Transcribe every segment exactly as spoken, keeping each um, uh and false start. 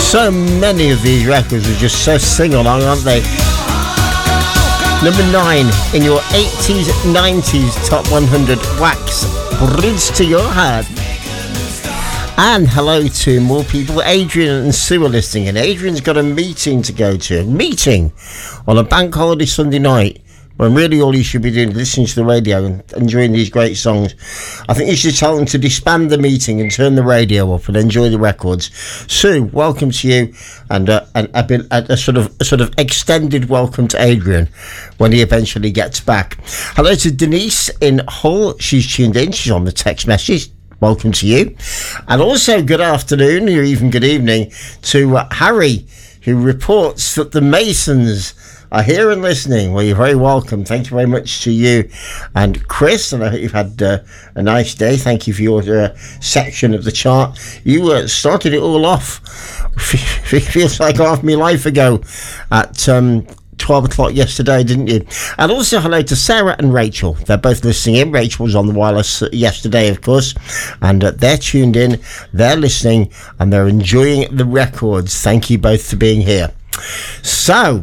So many of these records are just so sing-along, aren't they? Number nine in your eighties, nineties Top one hundred Wax, Bridge to Your Heart. And hello to more people. Adrian and Sue are listening, and Adrian's got a meeting to go to. Meeting on a bank holiday Sunday night, when really all you should be doing is listening to the radio and enjoying these great songs. I think you should tell them to disband the meeting and turn the radio up and enjoy the records. Sue, welcome to you, and, uh, and a, bit, a, a sort of a sort of extended welcome to Adrian when he eventually gets back. Hello to Denise in Hull. She's tuned in. She's on the text message. Welcome to you. And also good afternoon, or even good evening, to uh, Harry, who reports that the Masons are here and listening. Well, you're very welcome. Thank you very much to you and Chris, and I hope you've had uh, a nice day. Thank you for your uh, section of the chart. You uh, started it all off, feels like half my life ago, at um, twelve o'clock yesterday, didn't you? And also hello to Sarah and Rachel. They're both listening in. Rachel was on the wireless yesterday, of course, and uh, they're tuned in, they're listening, and they're enjoying the records. Thank you both for being here. So,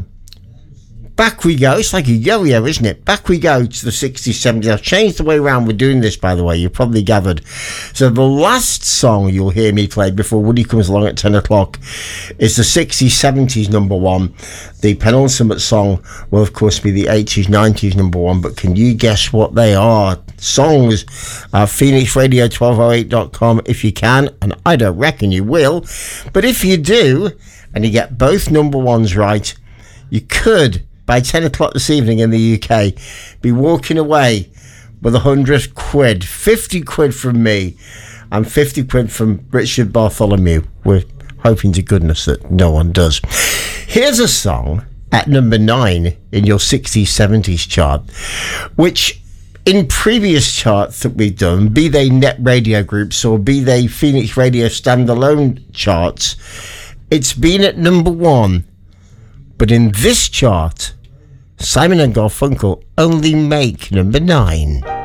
back we go. It's like a yo-yo, isn't it? Back we go to the sixties, seventies. I've changed the way around we're doing this, by the way. You've probably gathered. So the last song you'll hear me play before Woody comes along at ten o'clock is the sixties, seventies number one. The penultimate song will, of course, be the eighties, nineties number one. But can you guess what they are? Songs. Uh, Phoenix Radio twelve oh eight dot com if you can. And I don't reckon you will. But if you do, and you get both number ones right, you could, by ten o'clock this evening in the U K, be walking away with a hundred quid, fifty quid from me, and fifty quid from Richard Bartholomew. We're hoping to goodness that no one does. Here's a song at number nine in your sixties, seventies chart, which in previous charts that we've done, be they net radio groups or be they Phoenix Radio standalone charts, it's been at number one. But in this chart, Simon and Garfunkel only make number nine.